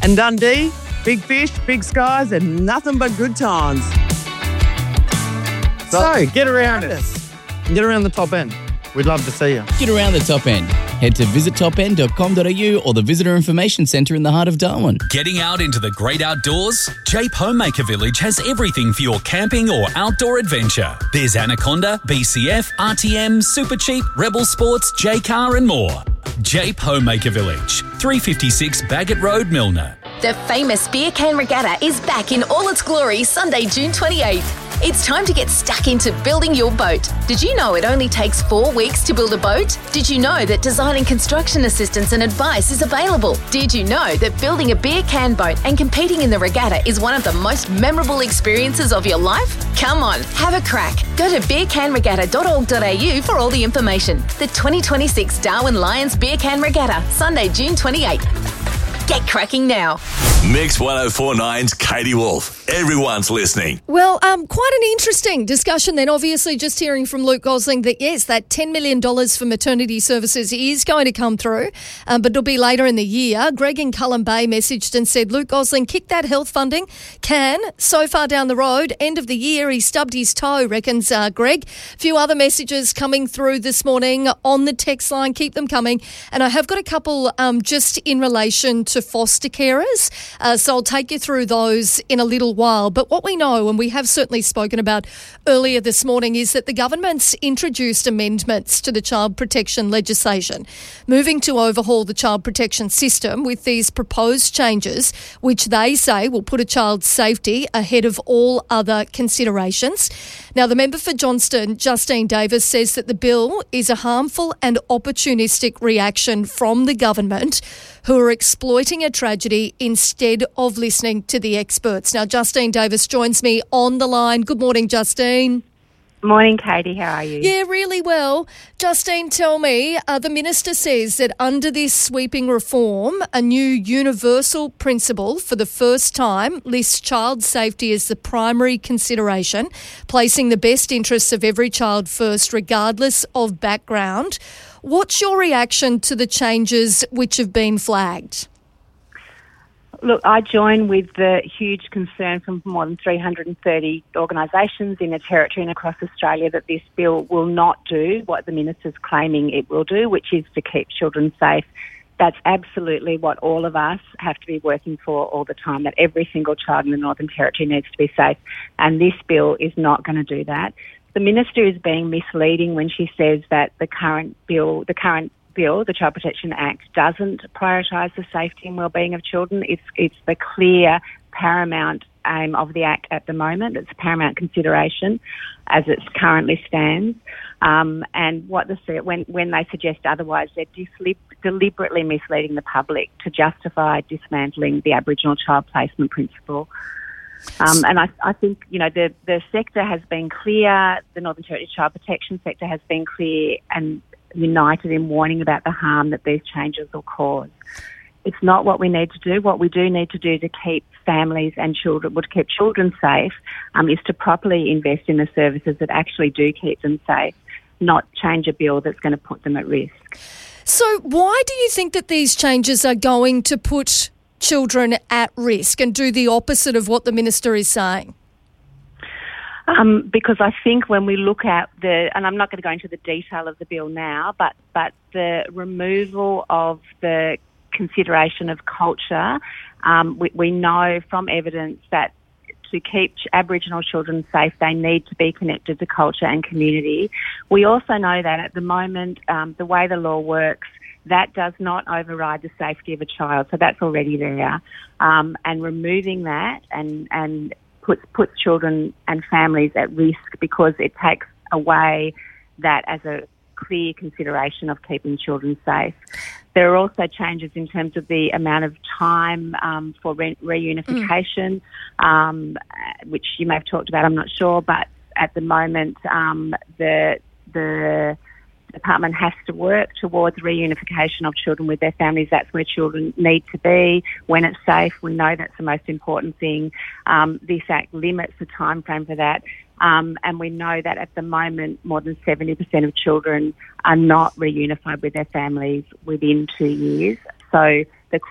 And Dundee, big fish, big skies, and nothing but good times. So get around us. Get around the top end. We'd love to see you. Get around the top end. Head to visittopend.com.au or the Visitor Information Centre in the heart of Darwin. Getting out into the great outdoors? Jape Homemaker Village has everything for your camping or outdoor adventure. There's Anaconda, BCF, RTM, Super Cheap, Rebel Sports, J-Car and more. Jape Homemaker Village, 356 Bagot Road, Milner. The famous Beer Can Regatta is back in all its glory Sunday, June 28th. It's time to get stuck into building your boat. Did you know it only takes 4 weeks to build a boat? Did you know that design and construction assistance and advice is available? Did you know that building a beer can boat and competing in the regatta is one of the most memorable experiences of your life? Come on, have a crack. Go to beercanregatta.org.au for all the information. The 2026 Darwin Lions Beer Can Regatta, Sunday, June 28th. Get cracking now. Mix 104.9's Katie Wolf. Everyone's listening. Well, quite an interesting discussion then. Obviously, just hearing from Luke Gosling that, yes, that $10 million for maternity services is going to come through, but it'll be later in the year. Greg in Cullen Bay messaged and said, Luke Gosling kicked that health funding can so far down the road. End of the year, he stubbed his toe, reckons Greg. A few other messages coming through this morning on the text line. Keep them coming. And I have got a couple just in relation to foster carers. So I'll take you through those in a little while. But what we know, and we have certainly spoken about earlier this morning, is that the government's introduced amendments to the child protection legislation, moving to overhaul the child protection system with these proposed changes, which they say will put a child's safety ahead of all other considerations. Now, the member for Johnston, Justine Davis, says that the bill is a harmful and opportunistic reaction from the government, who are exploiting a tragedy instead of listening to the experts. Now, Justine Davis joins me on the line. Good morning, Justine. Morning, Katie. How are you? Yeah, really well. Justine, tell me, the Minister says that under this sweeping reform, a new universal principle for the first time lists child safety as the primary consideration, placing the best interests of every child first, regardless of background. What's your reaction to the changes which have been flagged? Look, I join with the huge concern from more than 330 organisations in the Territory and across Australia that this bill will not do what the Minister's claiming it will do, which is to keep children safe. That's absolutely what all of us have to be working for all the time, that every single child in the Northern Territory needs to be safe. And this bill is not going to do that. The Minister is being misleading when she says that the current bill, the Child Protection Act, doesn't prioritise the safety and wellbeing of children. It's the clear paramount aim of the Act at the moment. It's a paramount consideration as it currently stands. And when they suggest otherwise, they're deliberately misleading the public to justify dismantling the Aboriginal child placement principle. And I think, the sector has been clear, the Northern Territory child protection sector has been clear and united in warning about the harm that these changes will cause. It's not what we need to do. What we do need to do to keep families and children, to keep children safe, is to properly invest in the services that actually do keep them safe, not change a bill that's going to put them at risk. So why do you think that these changes are going to put children at risk and do the opposite of what the Minister is saying? Because I think when we look at and I'm not going to go into the detail of the bill now, but the removal of the consideration of culture, we know from evidence that to keep Aboriginal children safe, they need to be connected to culture and community. We also know that at the moment, the way the law works, that does not override the safety of a child, so that's already there. And removing that and puts children and families at risk because it takes away that as a clear consideration of keeping children safe. There are also changes in terms of the amount of time for reunification, which you may have talked about, I'm not sure, but at the moment the Department has to work towards reunification of children with their families. That's where children need to be when it's safe. We know that's the most important thing. This Act limits the time frame for that. And we know that at the moment more than 70% of children are not reunified with their families within 2 years. So